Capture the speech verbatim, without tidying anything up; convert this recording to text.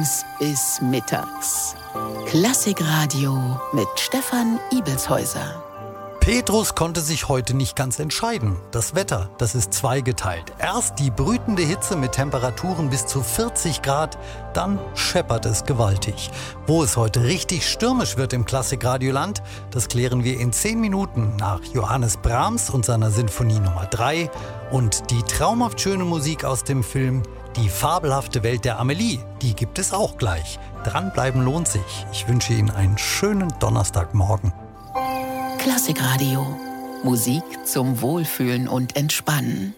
morgens bis mittags. Klassikradio mit Stefan Ibelshäuser. Petrus konnte sich heute nicht ganz entscheiden. Das Wetter, das ist zweigeteilt. Erst die brütende Hitze mit Temperaturen bis zu vierzig Grad, dann scheppert es gewaltig. Wo es heute richtig stürmisch wird im Klassikradioland, das klären wir in zehn Minuten nach Johannes Brahms und seiner Sinfonie Nummer drei und die traumhaft schöne Musik aus dem Film Die fabelhafte Welt der Amelie, die gibt es auch gleich. Dranbleiben lohnt sich. Ich wünsche Ihnen einen schönen Donnerstagmorgen. Klassikradio. Musik zum Wohlfühlen und Entspannen.